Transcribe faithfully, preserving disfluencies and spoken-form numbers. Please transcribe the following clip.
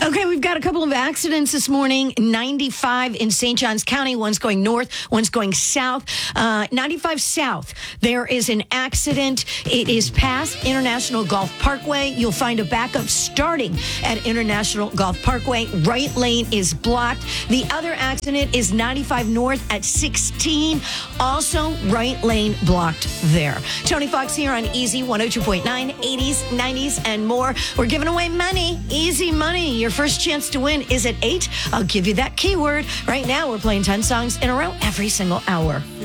Okay, we've got a couple of accidents this morning. ninety-five in Saint Johns County. One's going north, one's going south. Uh, ninety-five south, there is an accident. It is past International Golf Parkway. You'll find a backup starting at International Golf Parkway. Right lane is blocked. The other accident is ninety-five north at sixteen. Also, right lane blocked there. Tony Fox here on Easy one oh two point nine, eighties, nineties, and more. We're giving away money. Easy money. Your first chance to win is at eight. I'll give you that keyword. Right now, we're playing ten songs in a row every single hour.